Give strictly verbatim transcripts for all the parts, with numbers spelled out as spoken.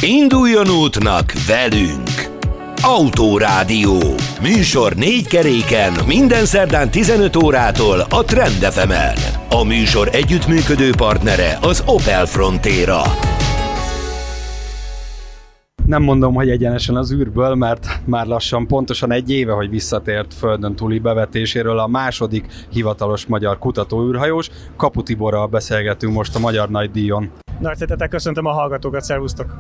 Induljon útnak velünk! Autórádió. Műsor négy keréken, minden szerdán tizenöt órától a Trend ef emen. A műsor együttműködő partnere az Opel Frontera. Nem mondom, hogy egyenesen az űrből, mert már lassan pontosan egy éve, hogy visszatért földön túli bevetéséről a második hivatalos magyar kutatóűrhajós. Kapu Tiborral beszélgetünk most a Magyar Nagydíjon. Nagy szeretettel köszöntöm a hallgatókat, szervusztok!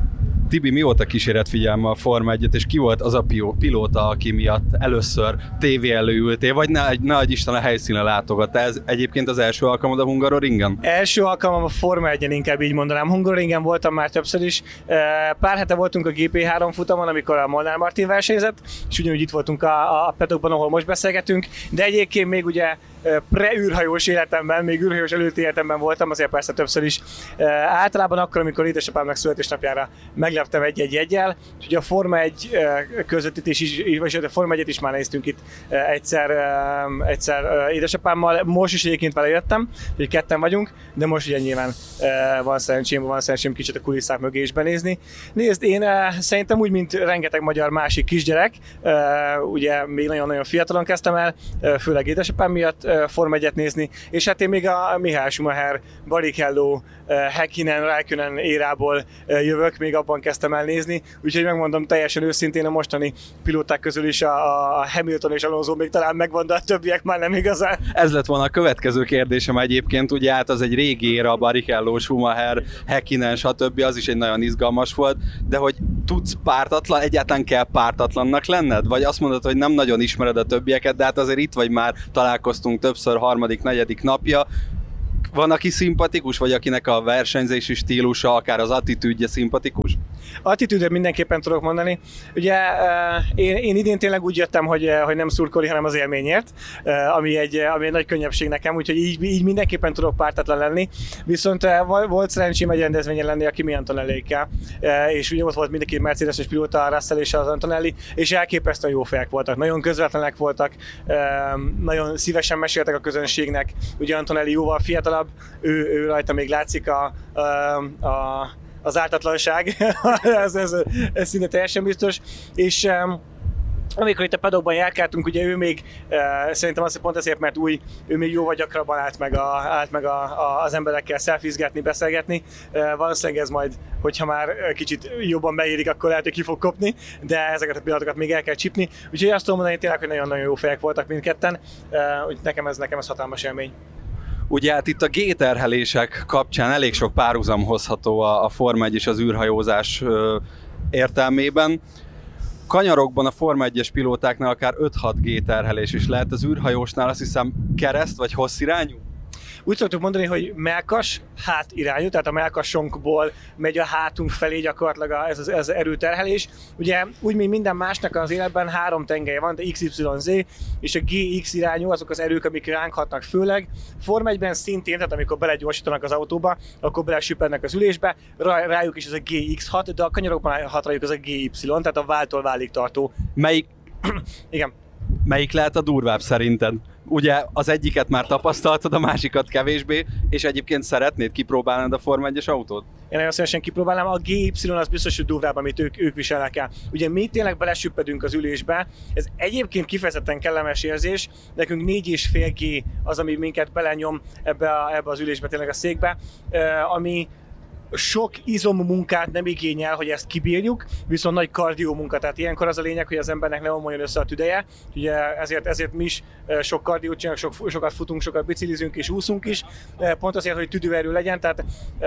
Tibi, mióta kíséret figyelme a Forma egyet, és ki volt az a pilóta, aki miatt először tévé elő ültél, vagy ne, ne adj Isten a helyszínen látogattál? Ez egyébként az első alkalmad a Hungaroringen? Első alkalmam a Forma egyen, inkább így mondanám. Hungaroringen voltam már többször is. Pár hete voltunk a gé pé három futamon, amikor a Molnár Martin versenyzett, és ugyanúgy itt voltunk a, a pedokban, ahol most beszélgetünk, de egyébként még ugye pre-űrhajós életemben, még űrhajós előtti életemben voltam, azért persze többször is. Általában akkor, amikor édesapámnak születésnapjára megleptem egy-egy jeggyel, úgyhogy a Forma egy közvetítés is, vagy a Forma egyet is már néztünk itt egyszer, egyszer édesapámmal. Most is egyébként vele jöttem, hogy ketten vagyunk, de most ugye nyilván van szerencsém, van szerencsém kicsit a kulisszák mögé is benézni. Nézd, én szerintem úgy, mint rengeteg magyar másik kisgyerek, ugye még nagyon-nagyon fiatalon kezdtem el, főleg édesapám miatt Forma egyet nézni, és hát én még a Mihály Schumacher, Barrichello, Häkkinen, Räikkönen érából jövök, még abban kezdtem el nézni, úgyhogy megmondom teljesen őszintén, a mostani pilóták közül is a, a Hamilton és Alonso még talán megvan, de a többiek már nem igazán. Ez lett volna a következő kérdésem egyébként, ugye hát az egy régi éra, Barrichello, Schumacher, Häkkinen, stb. Az is egy nagyon izgalmas volt, de hogy tudsz pártatlan, egyáltalán kell pártatlannak lenned? Vagy azt mondod, hogy nem nagyon ismered a többieket, de hát azért itt vagy már, találkoztunk többször, harmadik, negyedik napja. Van, aki szimpatikus, vagy akinek a versenyzési stílusa, akár az attitűdje szimpatikus? Attitűdre mindenképpen tudok mondani. Ugye én, én idén tényleg úgy jöttem, hogy, hogy nem szurkolni, hanem az élményért, ami egy, ami egy nagy könnyebbség nekem, úgyhogy így, így mindenképpen tudok pártatlan lenni. Viszont volt szerencsém egy rendezvényen lenni a Kimi Antonellékkel, és ugye ott volt mindenki Mercedes-es pilóta, a Russell és az Antonelli, és elképesztően jó fejek voltak, nagyon közvetlenek voltak, nagyon szívesen meséltek a közönségnek. Ugye Antonelli jóval fiatalabb, ő, ő rajta még látszik a, a, a az ártatlanság, ez, ez, ez szinte teljesen biztos, és um, amikor itt a paddockban járkáltunk, ugye ő még, uh, szerintem azt pont ezért, mert új, ő még jóval gyakrabban állt meg, a, állt meg a, a, az emberekkel szelfizgetni, beszélgetni. Uh, valószínűleg ez majd, hogyha már kicsit jobban beérik, akkor lehet, hogy ki fog kopni, de ezeket a pillanatokat még el kell csipni. Úgyhogy azt tudom mondani tényleg, hogy nagyon-nagyon jó fejek voltak mindketten, uh, úgy nekem ez, nekem ez hatalmas élmény. Ugye hát itt a G-terhelések kapcsán elég sok párhuzam hozható a, a Forma egy és az űrhajózás ö, értelmében. Kanyarokban a Forma egyes pilótáknál akár öt-hat G-terhelés is lehet, az űrhajósnál azt hiszem kereszt vagy hossz irányú? Úgy szoktuk mondani, hogy mellkas, hát irányú, tehát a mellkasunkból megy a hátunk felé gyakorlatilag ez az, ez az erőterhelés. Ugye úgy, mint minden másnak az életben három tengelye van, de iksz ipszilon zé és a gé iksz irányú, azok az erők, amik ránk hatnak főleg. Forma egyben szintén, tehát amikor belegyorsítanak az autóba, akkor belesüppednek az ülésbe, rájuk is ez a gé iksz hat, de a kanyarokban hat rájuk az a gé ipszilon, tehát a váltól válig tartó. Melyik? Igen. Melyik lehet a durvább szerinted? Ugye az egyiket már tapasztaltad, a másikat kevésbé, és egyébként szeretnéd kipróbálnod a Forma egyes autót? Én nagyon szívesen kipróbálnám, a gé ipszilon az biztos, hogy durvább, amit ők, ők viselnek el. Ugye mi tényleg belesüppedünk az ülésbe, ez egyébként kifejezetten kellemes érzés, nekünk négy és fél G az, ami minket belenyom ebbe, a, ebbe az ülésbe, tényleg a székbe, ami sok izommunkát nem igényel, hogy ezt kibírjuk, viszont nagy kardió munka, tehát ilyenkor az a lényeg, hogy az embernek ne omoljon össze a tüdeje, ugye ezért, ezért mi is sok kardiót csinálunk, sok, sokat futunk, sokat biciklizünk és úszunk is, pont azért, hogy tüdőerő legyen, tehát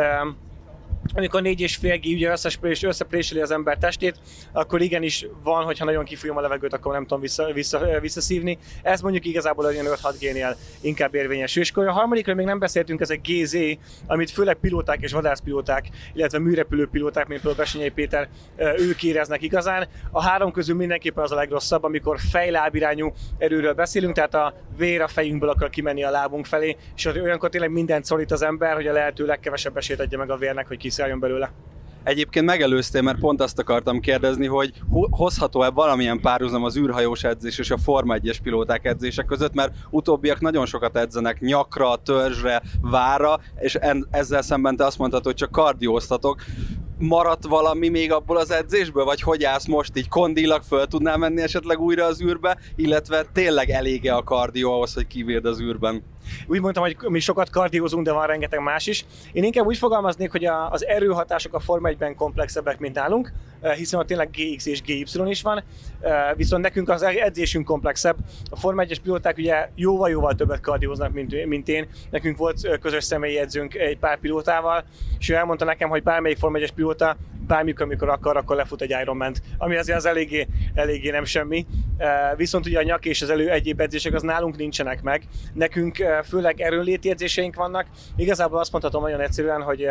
amikor négy és fél G ugye összepréseli az ember testét, akkor igenis van, hogyha nagyon kifújom a levegőt, akkor nem tudom vissza, vissza, visszaszívni. Ez mondjuk igazából olyan öt-hat G-nél inkább érvényes. És akkor a harmadikról még nem beszéltünk, ez a gé zé, amit főleg pilóták és vadászpilóták, illetve műrepülő pilóták, mint például Besenyei Péter, ők éreznek igazán. A három közül mindenképpen az a legrosszabb, amikor fejlábirányú erőről beszélünk, tehát a vér a fejünkből akar kimenni a lábunk felé, és olyankor tényleg mindent szorít az ember, hogy a lehető legkevesebb esélyt adja meg a vérnek, hogy kiszálljon belőle. Egyébként megelőztél, mert pont azt akartam kérdezni, hogy hozható-e valamilyen párhuzam az űrhajós edzés és a Forma egyes pilóták edzések között, mert utóbbiak nagyon sokat edzenek nyakra, törzsre, várra, és ezzel szemben te azt mondtad, hogy csak kardióztatok. maradt valami még abból az edzésből, vagy hogy állsz most így kondilag, föl tudnál menni esetleg újra az űrbe, illetve tényleg elége a kardió ahhoz, hogy kivírd az űrben? Úgy mondtam, hogy mi sokat kardiózunk, de van rengeteg más is. Én inkább úgy fogalmaznék, hogy a, az erőhatások a Forma egyben komplexebbek, mint nálunk, hiszen ott tényleg gé iksz és gé ipszilon is van, viszont nekünk az edzésünk komplexebb. A Forma egyes pilóták ugye jóval-jóval többet kardióznak, mint, mint én. Nekünk volt közös személyi edzőnk egy pár pilótával, és ő elmondta nekem, hogy bármelyik Forma egyes pilóta bármikor, amikor akar, akkor lefut egy Ironman-t, ami azért az eléggé, eléggé nem semmi. Viszont ugye a nyak és az elő egyéb edzések az nálunk nincsenek meg. Nekünk főleg erőnléti edzéseink vannak. Igazából azt mondhatom nagyon egyszerűen, hogy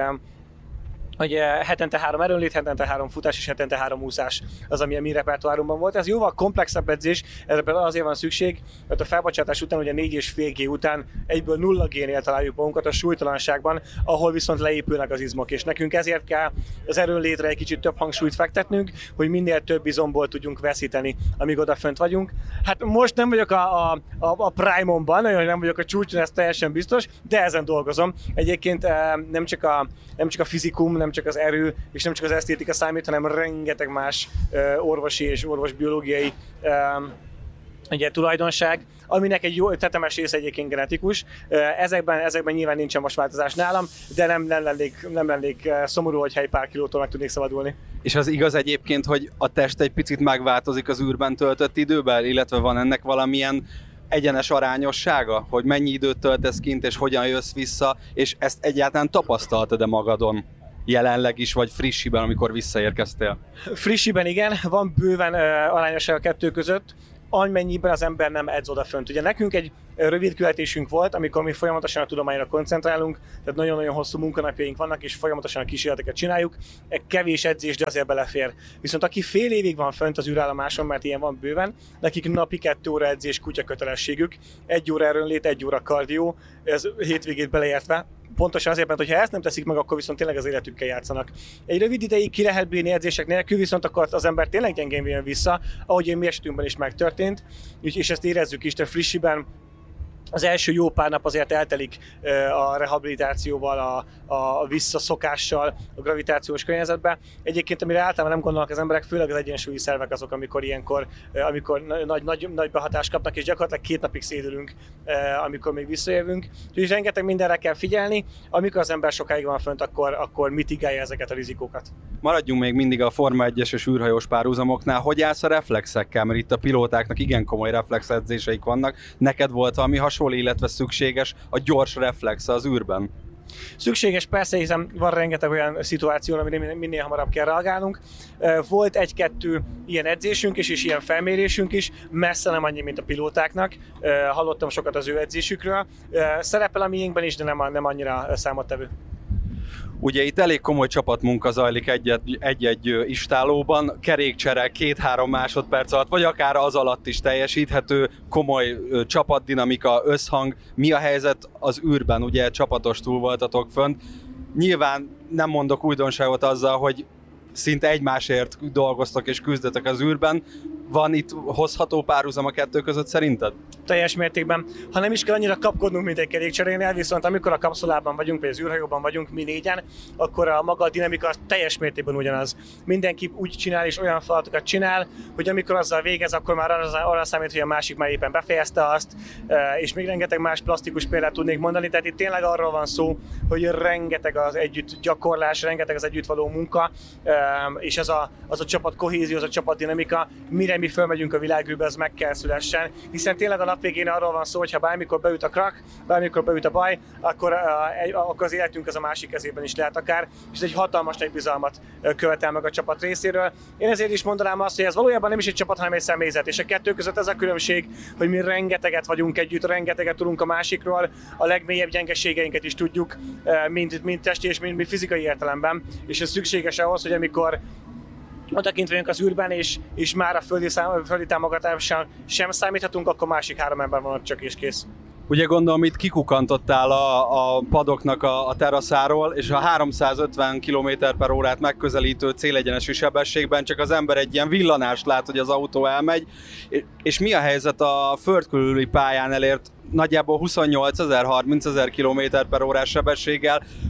hogy hetente három erőnlét, hetente három futás és hetente három úszás az, ami a mi repertoárunkban volt. Ez jóval komplexebb edzés, ezzel azért van szükség, mert a felbocsátás után, ugye négy és fél gé után egyből nulla génél találjuk magunkat a súlytalanságban, ahol viszont leépülnek az izmok, és nekünk ezért kell az erőnlétre egy kicsit több hangsúlyt fektetnünk, hogy minél több izomból tudjunk veszíteni, amíg odafönt vagyunk. Hát most nem vagyok a, a, a prime-omban, nem vagyok a csúcson, ez teljesen biztos, de ezen dolgozom. Egyébként nem csak a, nem csak a fizikum, nem csak az erő, és nem csak az esztétika számít, hanem rengeteg más uh, orvosi és orvosbiológiai um, ugye, tulajdonság, aminek egy jó tetemes része egyébként genetikus. Uh, ezekben, ezekben nyilván nincsen most változás nálam, de nem, nem, lennék, nem lennék uh, szomorú, hogyha egy pár kilótól meg tudnék szabadulni. És az igaz egyébként, hogy a test egy picit megváltozik az űrben töltött időben, illetve van ennek valamilyen egyenes arányossága, hogy mennyi időt töltesz kint, és hogyan jössz vissza, és ezt egyáltalán tapasztaltad-e magadon? Jelenleg is, vagy frissiben, amikor visszaérkeztél? Frissiben igen, van bőven uh, arányosság a kettő között, amennyiben az ember nem edz odafönt. Ugye nekünk egy rövid követésünk volt, amikor mi folyamatosan a tudományra koncentrálunk, tehát nagyon-nagyon hosszú munkanapjaink vannak, és folyamatosan a kísérleteket csináljuk. Egy kevés edzés, de azért belefér. Viszont aki fél évig van fönt az űrállomáson, mert ilyen van bőven, nekik napi kettő óra edzés kutya kötelességük, egy óra erőnlét, egy óra kardió, ez hétvégét beleértve. Pontosan azért, mert ha ezt nem teszik meg, akkor viszont tényleg az életükkel játszanak. Egy rövid ideig ki lehet bírni edzések nélkül, viszont akkor az ember tényleg gyengén jön vissza, ahogy én mi esetünkben is megtörtént, és ezt érezzük is, de frissiben az első jó pár nap azért eltelik a rehabilitációval, a, a visszaszokással a gravitációs környezetbe. Egyébként, amire általában nem gondolnak az emberek, főleg az egyensúlyi szervek azok, amikor ilyenkor, amikor nagy, nagy, nagy behatást kapnak, és gyakorlatilag két napig szédülünk, amikor még visszajövünk. Úgyhogy rengeteg mindenre kell figyelni, amikor az ember sokáig van fönt, akkor, akkor mitigálja ezeket a rizikókat. Maradjunk még mindig a Forma egyes és űrhajós párhuzamoknál. Hogy állsz a reflexekkel? Mert itt a pilótáknak igen komoly reflexedzéseik vannak. Neked volt valami hasonló, illetve szükséges a gyors reflex az űrben? Szükséges persze, hiszen van rengeteg olyan szituáció, amire minél hamarabb kell reagálnunk. Volt egy-kettő ilyen edzésünk is, és ilyen felmérésünk is, messze nem annyi, mint a pilótáknak. Hallottam sokat az ő edzésükről. Szerepel a miénkben is, de nem, nem annyira számottevő. Ugye itt elég komoly csapatmunka zajlik egy-egy istálóban, kerékcsere két-három másodperc alatt, vagy akár az alatt is teljesíthető, komoly csapatdinamika, összhang. Mi a helyzet az űrben? Ugye csapatos túl voltatok fönt. Nyilván nem mondok újdonságot azzal, hogy szinte egymásért dolgoztak és küzdetek az űrben. Van itt hozható párhuzam a kettő között szerinted? Teljes mértékben. Ha nem is kell annyira kapkodnunk, mint egy kerékcserénél, viszont amikor a kapszulában vagyunk, vagy az űrhajóban vagyunk mi négyen, akkor a maga a dinamika teljes mértékben ugyanaz. Mindenki úgy csinál és olyan feladatokat csinál, hogy amikor azzal végez, akkor már arra, arra számít, hogy a másik már éppen befejezte azt, és még rengeteg más plastikus példát tudnék mondani. Tehát itt tényleg arról van szó, hogy rengeteg az együtt gyakorlás, rengeteg az együtt való munka, és az a, az a csapat kohézió, az a csapat dinamika, mire mi fölmegyünk a világűrbe, ez meg kell szülessen, hiszen tényleg a nap végén arról van szó, hogy ha bármikor beüt a krak, bármikor beüt a baj, akkor, akkor az életünk az a másik kezében is lehet akár, és ez egy hatalmas nagy bizalmat követel meg a csapat részéről. Én ezért is mondanám azt, hogy ez valójában nem is egy csapat, hanem egy személyzet, és a kettő között ez a különbség, hogy mi rengeteget vagyunk együtt, rengeteget tudunk a másikról, a legmélyebb gyengeségeinket is tudjuk, mind, mind testi és mind, mind fizikai értelemben, és ez szükséges ahhoz, hogy amikor odakint vagyunk az űrben, és, és már a földi, szám, földi támogatással sem számíthatunk, akkor másik három ember van ott csak és kész. Ugye gondolom, itt kikukantottál a, a padoknak a, a teraszáról, és a háromszázötven kilométer per órát megközelítő célegyenesű sebességben csak az ember egy ilyen villanást lát, hogy az autó elmegy. És mi a helyzet a föld körüli pályán elért nagyjából huszonnyolcezer-harmincezer kilométer per órás sebességgel?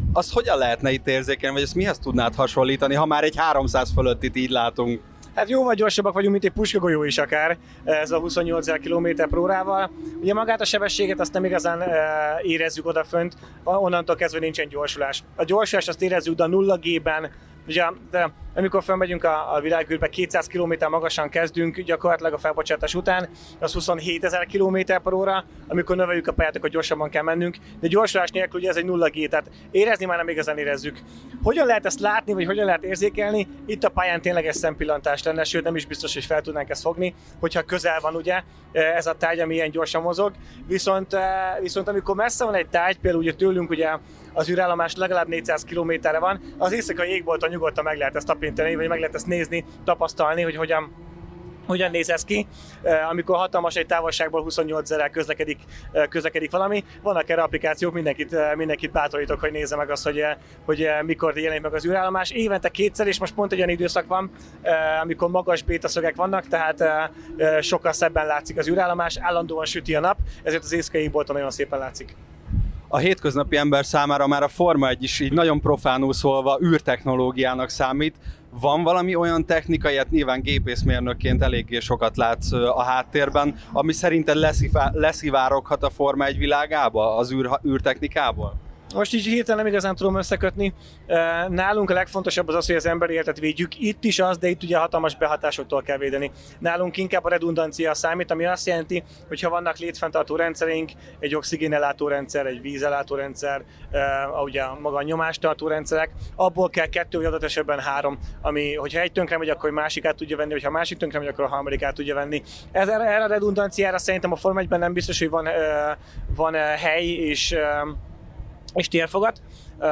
Azt hogyan lehetne itt érzékelni, vagy ezt mihez tudnád hasonlítani, ha már egy háromszáz fölöttit így látunk? Hát jóval gyorsabbak vagyunk, mint egy puskagolyó is akár, ez a huszonnyolcezer kilométer per órával. Ugye magát a sebességet azt nem igazán e, érezzük odafönt, onnantól kezdve nincsen gyorsulás. A gyorsulást azt érezzük, de a nulla G-ben, ugye, de amikor felmegyünk a, a világűrbe, kétszáz kilométer magasan kezdünk gyakorlatilag a felbocsátás után, az huszonhétezer kilométer per óra, amikor növeljük a pályát, akkor gyorsabban kell mennünk, de gyorsulás nélkül ugye ez egy nulla G, tehát érezni már nem igazán érezzük. Hogyan lehet ezt látni, vagy hogyan lehet érzékelni? Itt a pályán tényleges szempillantás lenne, sőt nem is biztos, hogy fel tudnánk ezt fogni, hogyha közel van ugye ez a tárgy, ami ilyen gyorsan mozog. Viszont, viszont amikor messze van egy tárgy, például ugye tőlünk ugye az űrállomás legalább négyszáz kilométerre van, az éjszakai égbolton nyugodtan meg lehet ezt tapintani, vagy meg lehet ezt nézni, tapasztalni, hogy hogyan, hogyan néz ez ki, amikor hatalmas egy távolságból huszonnyolcezerrel közlekedik, közlekedik valami. Vannak erre applikációk, mindenkit, mindenkit bátorítok, hogy nézze meg azt, hogy, hogy mikor jelenik meg az űrállomás. Évente kétszer, és most pont egy olyan időszak van, amikor magas bétaszögek vannak, tehát sokkal szebben látszik az űrállomás, állandóan süti a nap, ezért az éjszakai égbolton nagyon szépen látszik. A hétköznapi ember számára már a Forma egy is így nagyon profánul szólva űrtechnológiának számít. Van valami olyan technika, ilyet nyilván gépészmérnökként eléggé sokat látsz a háttérben, ami szerinted leszivá- leszivároghat a Forma egy világába, az űr, űrtechnikából? Most így hirtelen nem igazán tudom összekötni. Nálunk a legfontosabb az az, hogy az emberi életet védjük. Itt is az, de itt ugye hatalmas behatásoktól kell védeni. Nálunk inkább a redundancia számít, ami azt jelenti, hogy ha vannak létfenntartó rendszereink, egy oxigénellátó rendszer, egy vízellátó rendszer, ugye maga a nyomástartó rendszerek, abból kell kettő, vagy adott esetben három, ami, hogyha egy tönkre megy, akkor másikát tudja venni, hogyha a másik tönkre megy, akkor a harmadikát tudja venni. Ez, erre a redundanciára szerintem a Forma egyben nem biztos, hogy van, van hely, és és térfogat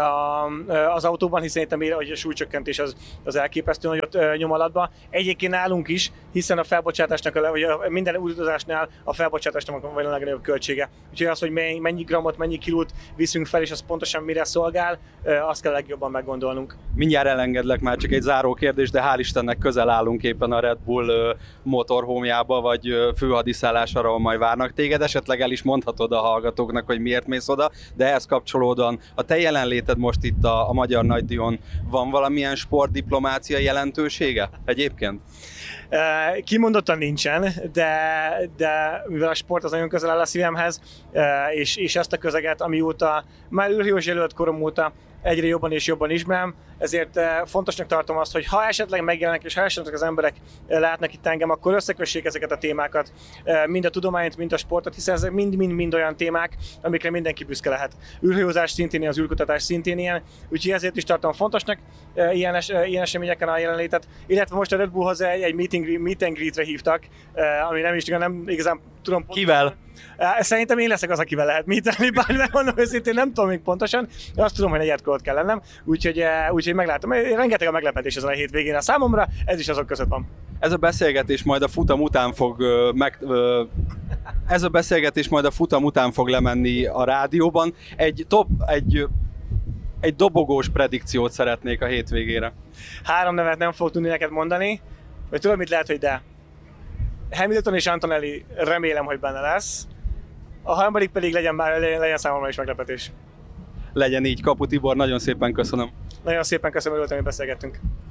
az autóban, hiszen itt a súlycsökkentés az, az elképesztő nagyot nyom alatba. Egyébként nálunk is, hiszen a felbocsátásnak, vagy a minden utazásnál a felbocsátásnak van a legnagyobb költsége. Úgyhogy az, hogy mennyi grammot, mennyi kilót viszünk fel, és az pontosan mire szolgál, azt kell legjobban meggondolnunk. Mindjárt elengedlek, már csak egy záró kérdés, de hál' Istennek közel állunk éppen a Red Bull motorhómjába, vagy főhadiszállására, ahol majd várnak téged. Esetleg el is mondhatod a hallgatóknak, hogy miért mész oda, de ehhez kapcsolódóan a te jelenléted most itt a, a Magyar Nagydíjon, van valamilyen sportdiplomácia jelentősége egyébként? Kimondottan nincsen, de, de mivel a sport az nagyon közel áll a szívemhez, és, és ezt a közeget, amióta már űrhajós jelölt korom óta egyre jobban és jobban ismerem, ezért fontosnak tartom azt, hogy ha esetleg megjelennek, és ha esetleg az emberek látnak itt engem, akkor összekössék ezeket a témákat, mind a tudományt, mind a sportot, hiszen ezek mind-mind-mind olyan témák, amikre mindenki büszke lehet. Űrhajózás szintén, az űrkutatás szintén ilyen, úgyhogy ezért is tartom fontosnak ilyen, es, ilyen eseményeken a jelenlétet, illetve most a Red Bullhoz egy, egy meeting, meet and greetre hívtak, ami nem is nem igazán tudom Kivel? Szerintem én leszek az, akivel lehet meetelni, bár megmondom őszintén, nem tudom még pontosan, de azt tudom, hogy negyed kód kell lennem, úgyhogy, úgyhogy meglátom. Rengeteg a meglepetés ezen a hétvégén a számomra, ez is azok között van. Ez a beszélgetés majd a futam után fog meg, ez a beszélgetés majd a futam után fog lemenni a rádióban. Egy top, egy egy dobogós predikciót szeretnék a hétvégére. Három nevet nem fog tudni neked mondani, vagy tudod, mit lehet, hogy de. Hamilton és Antonelli remélem, hogy benne lesz. A harmadik pedig legyen, már, legyen számomra is meglepetés. Legyen így, Kapu Tibor, nagyon szépen köszönöm. Nagyon szépen köszönöm, hogy beszélgettünk.